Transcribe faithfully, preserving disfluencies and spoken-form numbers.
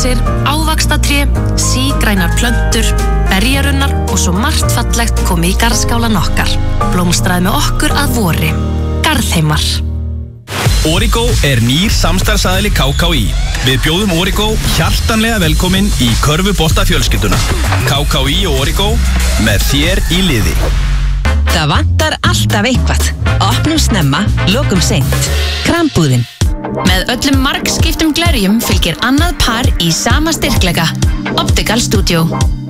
grasir, ávaxtatré, sígrænar plöntur, berjarunnar og svo margt fallegt komið í garðskálan okkar. Blómstraði með okkur að vori. Garðheimar. Origo er nýr samstarfsaðili K K í. Við bjóðum Origo hjartanlega velkomin í körfubolta fjölskylduna. K K í og Origo með þér í liði. Það vantar alltaf eitthvað. Opnum snemma, lokum seint. Krambúðin. Með öllum margskiptum glerjum fylgir annað par í sama styrkleika. Optical Studio.